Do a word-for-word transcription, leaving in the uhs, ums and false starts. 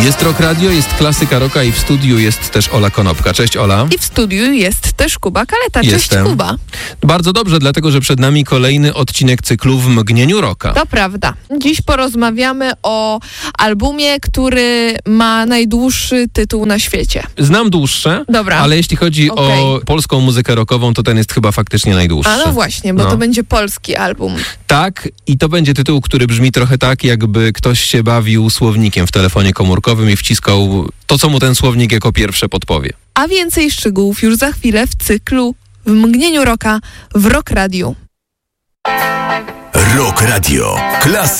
Jest Rock Radio, jest klasyka rocka i w studiu jest też Ola Konopka. Cześć Ola. I w studiu jest też Kuba Kaleta. Cześć Jestem. Kuba. Bardzo dobrze, dlatego że przed nami kolejny odcinek cyklu W mgnieniu rocka. To prawda. Dziś porozmawiamy o albumie, który ma najdłuższy tytuł na świecie. Znam dłuższe, Dobra. ale jeśli chodzi Okej. o polską muzykę rockową, to ten jest chyba faktycznie najdłuższy. A no właśnie, bo No. to będzie polski album. Tak, i to będzie tytuł, który brzmi trochę tak, jakby ktoś się bawił słownikiem w telefonie komórkowym i wciskał to, co mu ten słownik jako pierwsze podpowie. A więcej szczegółów już za chwilę w cyklu W mgnieniu rocka w Rock Radio. Rock Radio. Klasy